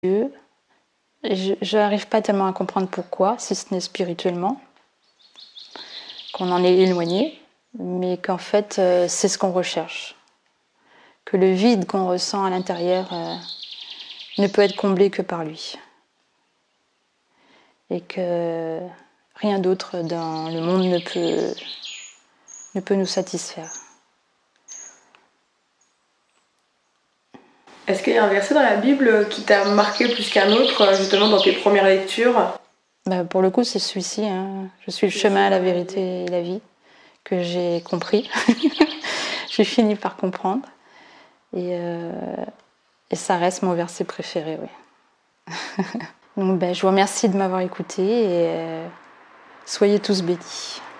Dieu. Je n'arrive pas tellement à comprendre pourquoi, si ce n'est spirituellement, qu'on en est éloigné, mais qu'en fait, c'est ce qu'on recherche. Que le vide qu'on ressent à l'intérieur ne peut être comblé que par lui. Et que rien d'autre dans le monde ne peut nous satisfaire. Est-ce qu'il y a un verset dans la Bible qui t'a marqué plus qu'un autre, justement dans tes premières lectures? Pour le coup, c'est celui-ci. Hein. Je suis le chemin, la vérité et la vie, que j'ai compris. J'ai fini par comprendre. Et ça reste mon verset préféré, oui. Donc, je vous remercie de m'avoir écouté et soyez tous bénis.